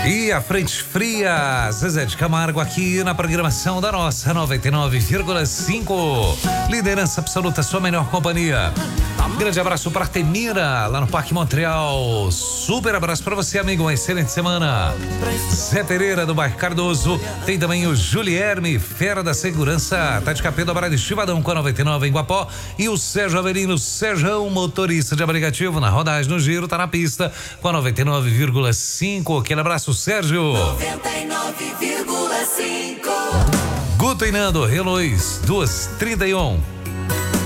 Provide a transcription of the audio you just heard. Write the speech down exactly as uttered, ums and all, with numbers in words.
E a frente fria, Zezé de Camargo aqui na programação da nossa noventa e nove vírgula cinco. Liderança absoluta, sua melhor companhia. Um grande abraço para Temira, lá no Parque Montreal. Super abraço para você, amigo. Uma excelente semana. Zé Pereira, do bairro Cardoso. Tem também o Julierme, fera da segurança. Tá de Capê do Abrado Estivadão com a noventa e nove em Guapó. E o Sérgio Avelino, Sérgio, motorista de aplicativo na rodagem, no giro, tá na pista com a noventa e nove vírgula cinco. Aquele abraço, Sérgio. noventa e nove vírgula cinco. Guto e Nando, Relois, duas trinta e um.